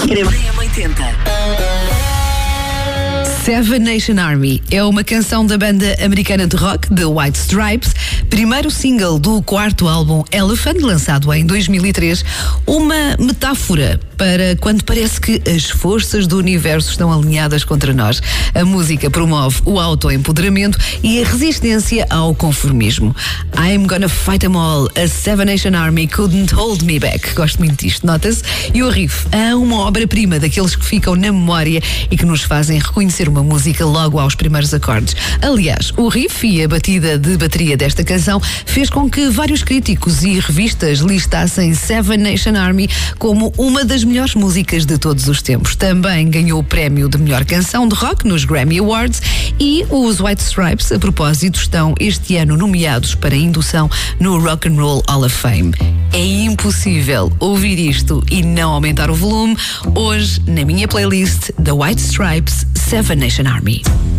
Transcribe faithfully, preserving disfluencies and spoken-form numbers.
Incrível. Seven Nation Army é uma canção da banda americana de rock The White Stripes, primeiro single do quarto álbum Elephant, lançado em dois mil e três, uma metáfora para quando parece que as forças do universo estão alinhadas contra nós. A música promove o autoempoderamento e a resistência ao conformismo. I'm gonna fight them all, a Seven Nation Army couldn't hold me back. Gosto muito disto, nota-se. E o riff é uma obra-prima daqueles que ficam na memória e que nos fazem reconhecer uma música logo aos primeiros acordes. Aliás, o riff e a batida de bateria desta canção fez com que vários críticos e revistas listassem Seven Nation Army como uma das melhores músicas de todos os tempos. Também ganhou o prémio de melhor canção de rock nos Grammy Awards e os White Stripes, a propósito, estão este ano nomeados para indução no Rock and Roll Hall of Fame. É impossível ouvir isto e não aumentar o volume. Hoje, na minha playlist, The White Stripes, Seven Nation Army.